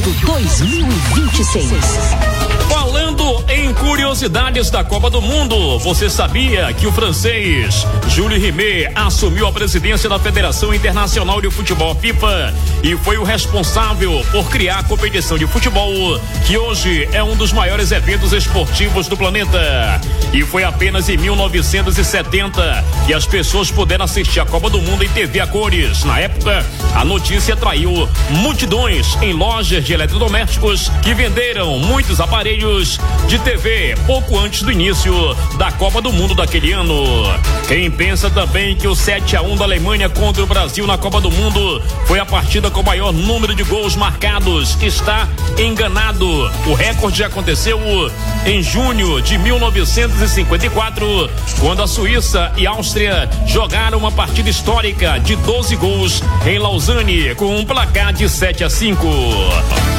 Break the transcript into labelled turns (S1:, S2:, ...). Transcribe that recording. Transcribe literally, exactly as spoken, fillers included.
S1: dois mil e vinte e seis.
S2: Falando em curiosidades da Copa do Mundo, você sabia que o francês Jules Rimet assumiu a presidência da Federação Internacional de Futebol FIFA e foi o responsável por criar a competição de futebol, que hoje é um dos maiores eventos esportivos do planeta. E foi apenas em mil novecentos e setenta que as pessoas puderam assistir a Copa do Mundo em T V a cores. Na época, a notícia atraiu multidões em lojas de eletrodomésticos que venderam muitos aparelhos de T V pouco antes do início da Copa do Mundo daquele ano. Quem pensa também que o sete a um da Alemanha contra o Brasil na Copa do Mundo foi a partida com o maior número de gols marcados está enganado. O recorde aconteceu em junho de mil novecentos e cinquenta e quatro, quando a Suíça e a Áustria jogaram uma partida histórica de doze gols em Lausanne com um placar de sete a cinco.